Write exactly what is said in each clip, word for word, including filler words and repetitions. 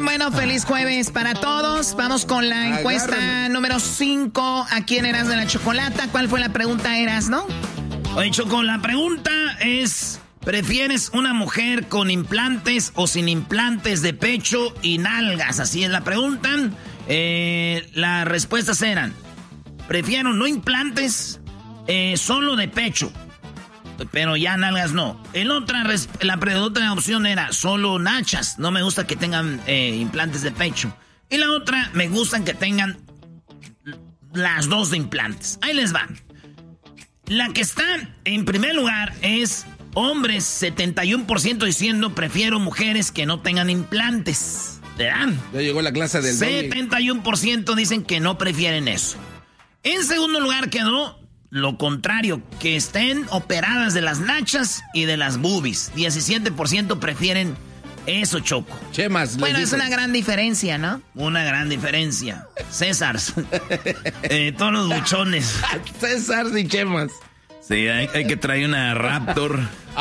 bien, bueno, feliz jueves para todos. Vamos con la encuesta Agárrame. número cinco. ¿A quién eras de la chocolata? ¿Cuál fue la pregunta, eras, no? Oye, Choco, la pregunta es... ¿prefieres una mujer con implantes o sin implantes de pecho y nalgas? Así es la pregunta. Eh, las respuestas eran... prefiero no implantes, eh, solo de pecho. Pero ya nalgas no. En otra, la otra opción era solo nachas. No me gusta que tengan eh, implantes de pecho. Y la otra, me gustan que tengan las dos de implantes. Ahí les va. La que está en primer lugar es hombres, setenta y uno por ciento diciendo prefiero mujeres que no tengan implantes. ¿Verdad? Ya llegó la clase del setenta y uno por ciento dicen que no prefieren eso. En segundo lugar quedó lo contrario, que estén operadas de las nachas y de las boobies. diecisiete por ciento prefieren eso, Choco. Chemas. Bueno, es una gran diferencia, ¿no? Una gran diferencia. César. eh, todos los buchones. César y chemas. Sí, hay, hay que traer una Raptor.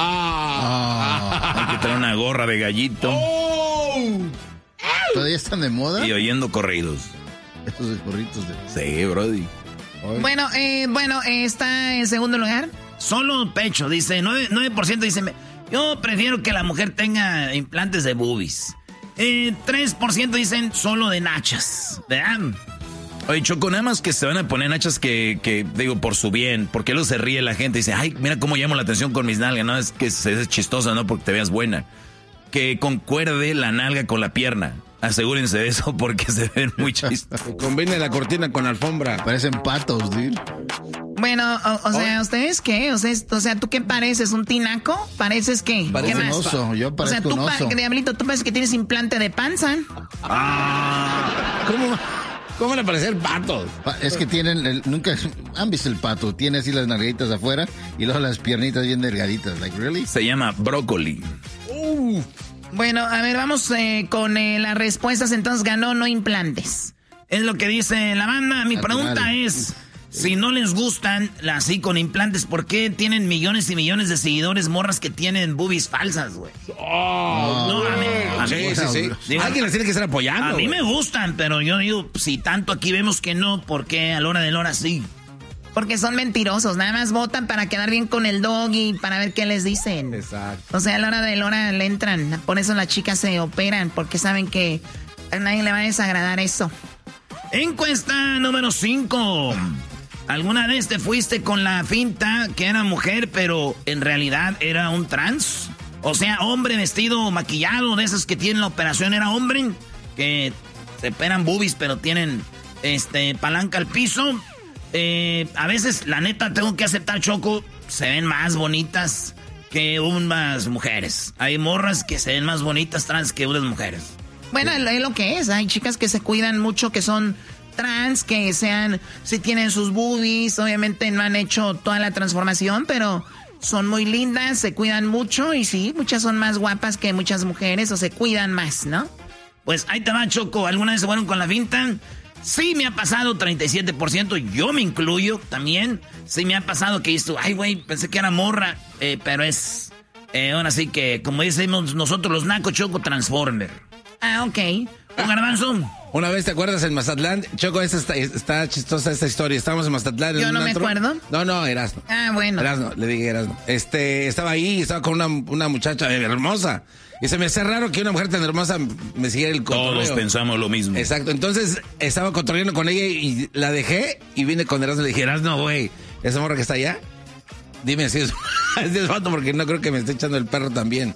Ah. Hay que traer una gorra de gallito. Oh. ¿Todavía están de moda? Y oyendo corridos. Esos corridos de... Sí, brody. Bueno, eh, bueno, eh, está en segundo lugar. Solo pecho, dice, nueve por ciento dice, yo prefiero que la mujer tenga implantes de boobies. Eh, tres por ciento dicen solo de nachas. Vean. Oye, Choco, nada más que se van a poner nachas que, que, digo, por su bien, porque luego se ríe la gente y dice, ay, mira cómo llamo la atención con mis nalgas, no, es que es chistosa, no, porque te veas buena. Que concuerde la nalga con la pierna. Asegúrense de eso porque se ven muy chistosos. Combine la cortina con alfombra. Parecen patos, dude. Bueno, o, o sea, ¿ustedes qué? O sea, o sea, ¿tú qué pareces? ¿Un tinaco? ¿Pareces qué? Parece ¿Qué un más? oso, yo parezco o sea, tú, un oso. Pa- Diablito, tú pareces que tienes implante de panza. Ah, ¿Cómo, cómo le parecer patos? Es que tienen, el, nunca han visto el pato. Tiene así las nalguitas afuera y luego las piernitas bien delgaditas. Like, really? Se llama brócoli. Uh. Bueno, a ver, vamos eh, con eh, las respuestas. Entonces ganó no implantes. Es lo que dice la banda. Mi pregunta es, si no les gustan así con implantes, ¿por qué tienen millones y millones de seguidores morras que tienen boobies falsas, güey? Oh, no, a mí, a mí, sí, sí, sí. Digo, alguien les tiene que estar apoyando. A mí güey. me gustan, pero yo digo, si tanto aquí vemos que no, ¿por qué a la hora de la hora sí? Porque son mentirosos, nada más votan para quedar bien con el dog y para ver qué les dicen. Exacto. O sea, a la hora de la hora le entran, por eso las chicas se operan, porque saben que a nadie le va a desagradar eso. Encuesta número cinco. ¿Alguna vez te fuiste con la finta que era mujer, pero en realidad era un trans? O sea, hombre vestido maquillado, de esos que tienen la operación, era hombre, que se operan boobies, pero tienen este palanca al piso. Eh, a veces, la neta, tengo que aceptar, Choco, se ven más bonitas que unas mujeres. Hay morras que se ven más bonitas trans que unas mujeres. Bueno, es lo que es. Hay chicas que se cuidan mucho, que son trans, que sean, si tienen sus boobies, obviamente no han hecho toda la transformación, pero son muy lindas, se cuidan mucho y sí, muchas son más guapas que muchas mujeres o se cuidan más, ¿no? Pues ahí te va, Choco. ¿Alguna vez se fueron con la finta? Sí me ha pasado, treinta y siete por ciento, yo me incluyo también. Sí me ha pasado que esto, ay güey, pensé que era morra, eh, pero es, eh, ahora sí que, como decimos nosotros los nacos, Choco, Transformer. Ah, ok. ¿Un garbanzo? Una vez, ¿te acuerdas en Mazatlán? Choco, esta está, está chistosa esta historia. Estábamos en Mazatlán. Yo en no un me antro. acuerdo. No, no, Erasmo. Ah, bueno. Erasmo, le dije Erasmo. Este, estaba ahí, estaba con una, una muchacha hermosa. Y se me hace raro que una mujer tan hermosa me siguiera el cotorreo. Todos pensamos lo mismo. Exacto, entonces estaba cotorreando con ella y la dejé y vine con Erasmo y le dije, Erasmo, güey, esa morra que está allá, dime si es, si es vato porque no creo que me esté echando el perro también.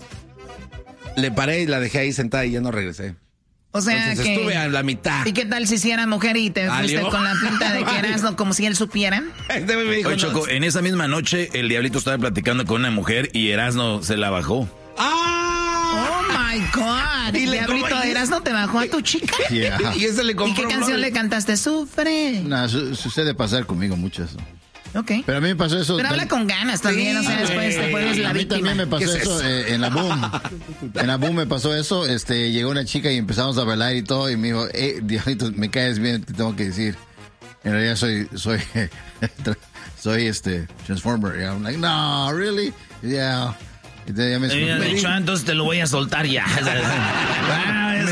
Le paré y la dejé ahí sentada y ya no regresé. O sea Entonces que... estuve a la mitad. ¿Y qué tal si hiciera mujer y te fuiste ¿Alió? con la pinta de que eras no, como si él supiera? Este me dijo, Oye, Choco, no. en esa misma noche el Diablito estaba platicando con una mujer y Erasmo se la bajó. ¡Ah! Oh my God. Y le- Diablito, ¿cómo? ¿eras no te bajó a tu chica? Yeah. Y ese le ¿Y compró. qué canción le cantaste? Sufre. Nah, su- sucede pasar conmigo mucho eso. Ok. Pero a mí me pasó eso. Pero habla con ganas también, Sí, o sea, después te vuelves la A mí víctima. también me pasó ¿Qué es eso, eso? eh, en la Boom. En la Boom me pasó eso. Este, llegó una chica y empezamos a bailar y todo. Y me dijo, eh, Diablito, me caes bien, te tengo que decir. En realidad soy, soy, soy este, Transformer. Y I'm like, no, really? Yeah. Y te- ya me Me había me dicho, di- ah, entonces te lo voy a soltar ya. Ah, Me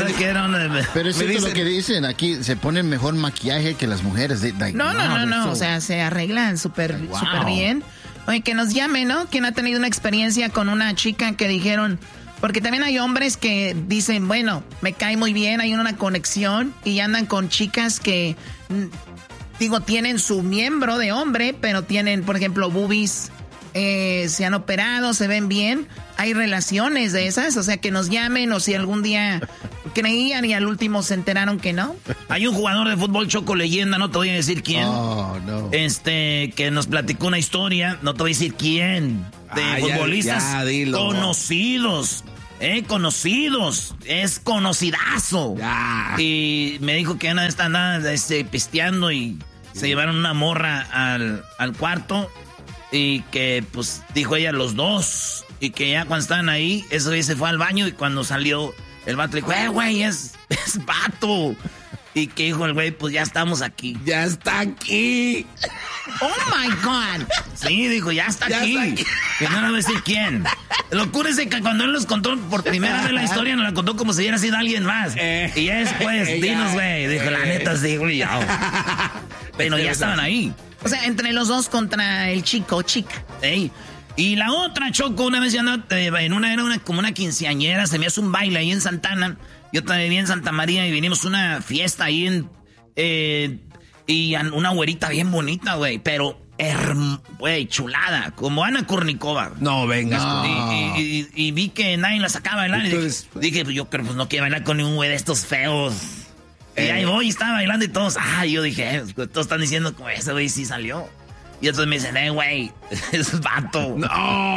que era una... Pero es cierto lo que dicen, aquí se ponen mejor maquillaje que las mujeres. De, like, no, no, no, no, so... o sea, se arreglan súper wow. súper bien. Oye, que nos llame, ¿no? ¿Quién ha tenido una experiencia con una chica que dijeron... Porque también hay hombres que dicen, bueno, me cae muy bien, hay una conexión y andan con chicas que, digo, tienen su miembro de hombre, pero tienen, por ejemplo, boobies, eh, se han operado, se ven bien. Hay relaciones de esas, o sea, que nos llamen o si algún día creían y al último se enteraron que no. Hay un jugador de fútbol choco leyenda, no te voy a decir quién. Oh, no. Este, que nos platicó una historia, no te voy a decir quién. De ah, futbolistas ya, ya, conocidos. Eh, conocidos, es conocidazo. Ya. Y me dijo que una vez andaba este, pisteando y sí. se llevaron una morra al, al cuarto y que pues dijo ella los dos y que ya cuando estaban ahí, ese güey se fue al baño y cuando salió el vato le dijo, eh güey, es, es vato. Y que dijo el güey, pues ya estamos aquí. Ya está aquí. Oh my God. Sí, dijo, ya está ya aquí. Está aquí. Que no le voy a decir quién. Lo ocurre es que cuando él nos contó por primera vez la historia, nos la contó como si hubiera sido alguien más. Eh, y ya después, eh, dinos, güey. Dijo, la neta, sí, güey. Pero ya estaban ahí. O sea, entre los dos contra el chico, chica. Ey. Y la otra, Choco, una vez ya andaba en una, era una, como una quinceañera, se me hace un baile ahí en Santana. Yo también vivía en Santa María y vinimos a una fiesta ahí en... Eh, y una güerita bien bonita, güey, pero... Güey, chulada, como Ana Kurnikova. No, venga. No. Y, y, y, y vi que nadie la sacaba a bailar. Entonces, y dije, dije, yo creo pues no quiero bailar con ningún güey de estos feos. Eh. Y ahí voy, estaba bailando y todos, ah, yo dije, eh, todos están diciendo como ese güey sí salió. Y entonces me dicen, eh, güey, es vato. No.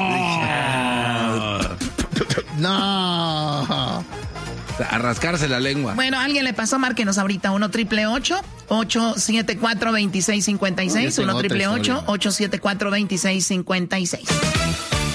Dije, no. A rascarse la lengua. Bueno, alguien le pasó, márquenos ahorita uno triple ocho ocho siete cuatro dos seis cinco seis, uno triple ocho ocho siete cuatro dos seis cinco seis.